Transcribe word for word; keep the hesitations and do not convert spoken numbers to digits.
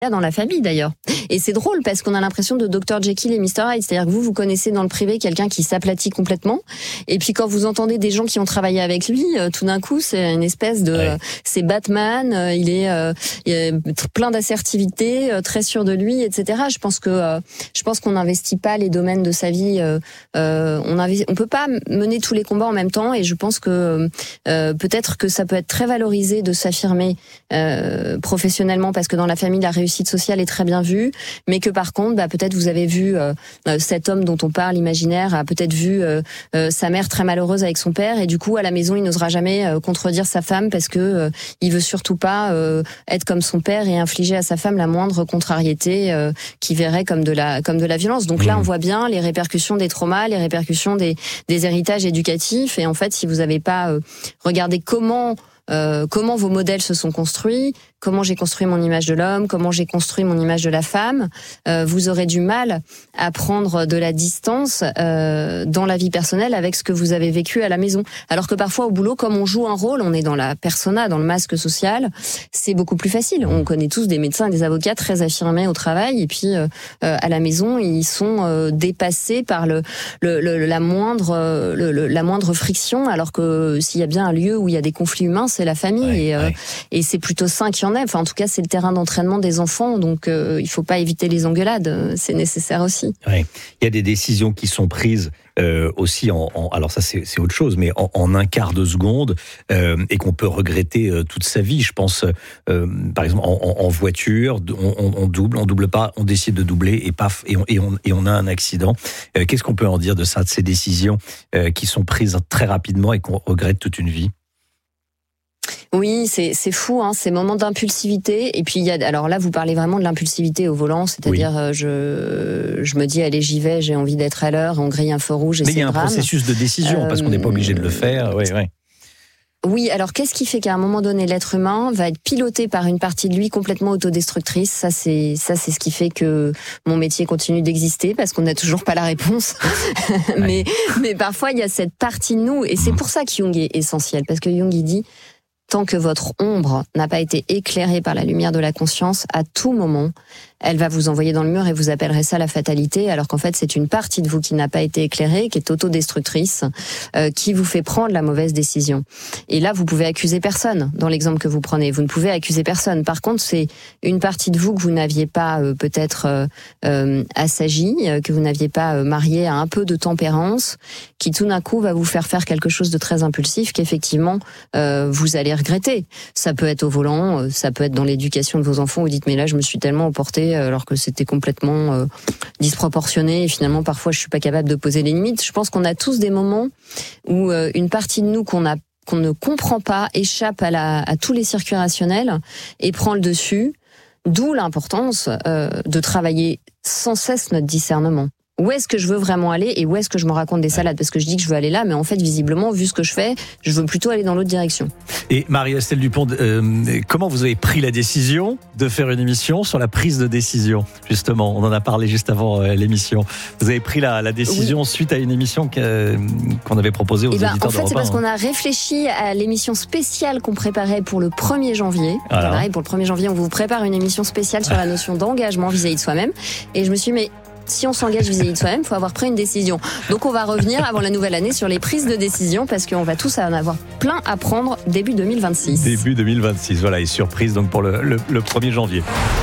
dans la famille d'ailleurs. Et c'est drôle parce qu'on a l'impression de docteur Jekyll et mister Hyde, c'est-à-dire que vous, vous connaissez dans le privé quelqu'un qui s'aplatit complètement, et puis quand vous entendez des gens qui ont travaillé avec lui, euh, tout d'un coup c'est une espèce de... Ouais. Euh, c'est Batman, euh, il est euh, il est plein d'assertivité, euh, très sûr de lui, et cetera. Je pense que euh, je pense qu'on n'investit pas les domaines de sa vie, euh, euh, on investi... on peut pas mener tous les combats en même temps, et je pense que euh, peut-être que ça peut être très valorisé de s'affirmer euh, professionnellement, parce que dans la famille la réussite sociale est très bien vue, mais que par contre, bah, peut-être vous avez vu euh, cet homme dont on parle, imaginaire, a peut-être vu euh, euh, sa mère très malheureuse avec son père, et du coup à la maison il n'osera jamais euh, contredire sa femme parce que euh, il veut surtout pas euh, être comme son père et infliger à sa femme la moindre contrariété euh, qui verrait comme de la comme de la violence. Donc mmh. là on voit bien les répercussions des traumas, les répercussions des des héritages éducatifs, et en fait si vous n'avez pas euh, regardé comment Euh, comment vos modèles se sont construits, comment j'ai construit mon image de l'homme, comment j'ai construit mon image de la femme, euh, vous aurez du mal à prendre de la distance euh, dans la vie personnelle avec ce que vous avez vécu à la maison. Alors que parfois au boulot, comme on joue un rôle, on est dans la persona, dans le masque social, c'est beaucoup plus facile. On connaît tous des médecins et des avocats très affirmés au travail, et puis euh, à la maison, ils sont euh, dépassés par le, le, le la moindre le, le, la moindre friction, alors que s'il y a bien un lieu où il y a des conflits humains, c'est la famille, ouais, et, euh, ouais. et c'est plutôt sain qu'il y en ait. Enfin, en tout cas, c'est le terrain d'entraînement des enfants, donc euh, il faut pas éviter les engueulades, c'est nécessaire aussi. Ouais. Il y a des décisions qui sont prises euh, aussi en, en, alors ça c'est, c'est autre chose, mais en, en un quart de seconde euh, et qu'on peut regretter euh, toute sa vie. Je pense, euh, par exemple, en, en, en voiture, on, on, on double, on double pas, on décide de doubler et paf, et on, et on, et on a un accident. Euh, qu'est-ce qu'on peut en dire de ça, de ces décisions euh, qui sont prises très rapidement et qu'on regrette toute une vie? Oui, c'est c'est fou, hein, ces moments d'impulsivité. Et puis il y a, alors là, vous parlez vraiment de l'impulsivité au volant, c'est-à-dire oui. je je me dis allez, j'y vais, j'ai envie d'être à l'heure, on grille un feu rouge et mais c'est il y a un drame. processus de décision euh, parce qu'on n'est pas obligé de le faire. Oui, oui. Oui, alors qu'est-ce qui fait qu'à un moment donné, l'être humain va être piloté par une partie de lui complètement autodestructrice? Ça, c'est ça, c'est ce qui fait que mon métier continue d'exister, parce qu'on n'a toujours pas la réponse. mais mais parfois il y a cette partie de nous, et c'est pour ça que Jung est essentiel, parce que Jung il dit: tant que votre ombre n'a pas été éclairée par la lumière de la conscience, à tout moment, elle va vous envoyer dans le mur et vous appellerez ça la fatalité, alors qu'en fait, c'est une partie de vous qui n'a pas été éclairée, qui est autodestructrice, euh, qui vous fait prendre la mauvaise décision. Et là, vous pouvez accuser personne, dans l'exemple que vous prenez. Vous ne pouvez accuser personne. Par contre, c'est une partie de vous que vous n'aviez pas euh, peut-être euh, euh, assagie, euh, que vous n'aviez pas euh, marié à un peu de tempérance, qui tout d'un coup va vous faire faire quelque chose de très impulsif, qu'effectivement, euh, vous allez regretter. Ça peut être au volant, ça peut être dans l'éducation de vos enfants, vous dites mais là je me suis tellement emporté alors que c'était complètement euh, disproportionné, et finalement parfois je suis pas capable de poser les limites. Je pense qu'on a tous des moments où euh, une partie de nous qu'on a qu'on ne comprend pas échappe à la à tous les circuits rationnels et prend le dessus, d'où l'importance euh, de travailler sans cesse notre discernement. Où est-ce que je veux vraiment aller et où est-ce que je me raconte des salades? Parce que je dis que je veux aller là, mais en fait, visiblement, vu ce que je fais, je veux plutôt aller dans l'autre direction. Et Marie-Estelle Dupont, euh, comment vous avez pris la décision de faire une émission sur la prise de décision? Justement, on en a parlé juste avant euh, l'émission. Vous avez pris la, la décision oui. suite à une émission que, qu'on avait proposée aux et ben, auditeurs en fait, d'Europe un. C'est parce qu'on a réfléchi à l'émission spéciale qu'on préparait pour le premier janvier. Voilà. Pareil, pour le premier janvier, on vous prépare une émission spéciale sur la notion d'engagement vis-à-vis de soi-même. Et je me suis dit, mais si on s'engage vis-à-vis de soi-même, il faut avoir pris une décision. Donc on va revenir avant la nouvelle année sur les prises de décision, parce qu'on va tous en avoir plein à prendre début deux mille vingt-six. Début deux mille vingt-six, voilà, et surprise donc pour le, le, le premier janvier.